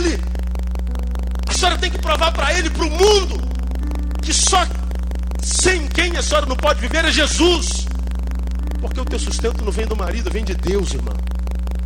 Ele. A senhora tem que provar para ele, para o mundo, que só sem quem a senhora não pode viver é Jesus. Porque o teu sustento não vem do marido, vem de Deus, irmão.